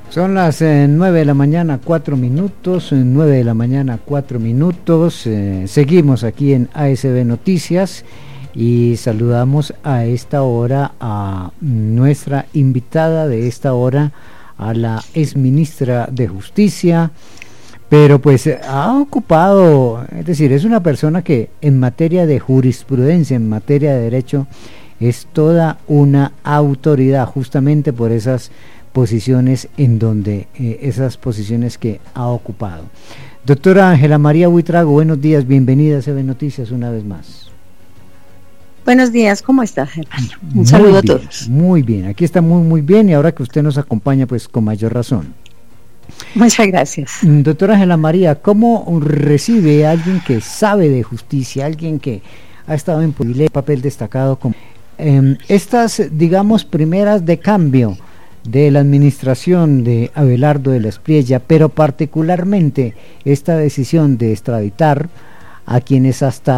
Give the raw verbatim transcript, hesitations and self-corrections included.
Son las eh, nueve de la mañana, cuatro minutos, eh, nueve de la mañana, cuatro minutos. Eh, seguimos aquí en A S B Noticias y saludamos a esta hora a nuestra invitada de esta hora, a la exministra de Justicia, pero pues ha ocupado, es decir, es una persona que en materia de jurisprudencia, en materia de derecho, es toda una autoridad, justamente por esas posiciones en donde, eh, esas posiciones que ha ocupado. Doctora Ángela María Buitrago, buenos días, bienvenida a A S B Noticias una vez más. Buenos días, ¿cómo estás, Gerardo? Un Muy saludo bien, a todos. Muy bien, aquí está muy muy bien y ahora que usted nos acompaña, pues con mayor razón. Muchas gracias. Doctora Ángela María, ¿cómo recibe a alguien que sabe de justicia, alguien que ha estado en papel destacado como eh, estas, digamos, primeras de cambio de la administración de Abelardo de la Espriella, pero particularmente esta decisión de extraditar a quienes hasta